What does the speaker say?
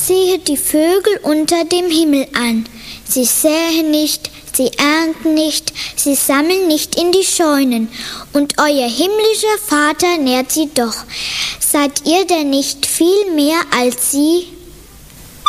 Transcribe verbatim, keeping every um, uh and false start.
Sehet die Vögel unter dem Himmel an. Sie säen nicht, sie ernten nicht, sie sammeln nicht in die Scheunen. Und euer himmlischer Vater nährt sie doch. Seid ihr denn nicht viel mehr als sie?